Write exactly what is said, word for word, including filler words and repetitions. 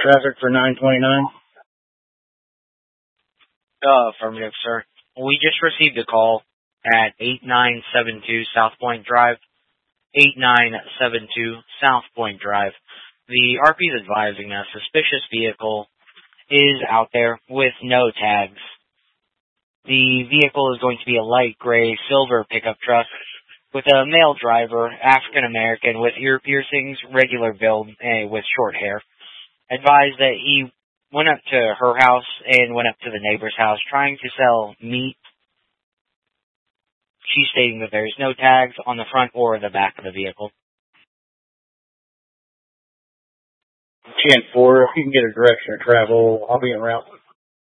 Traffic for nine twenty-nine? Uh, affirmative, sir. We just received a call at eight nine seven two South Point Drive. eight nine seven two South Point Drive. The R P is advising a suspicious vehicle is out there with no tags. The vehicle is going to be a light gray silver pickup truck with a male driver, African American, with ear piercings, regular build, and with short hair. Advised that he went up to her house and went up to the neighbor's house trying to sell meat. She's stating that there's no tags on the front or the back of the vehicle. ten four, if you can get a direction of travel, I'll be en route.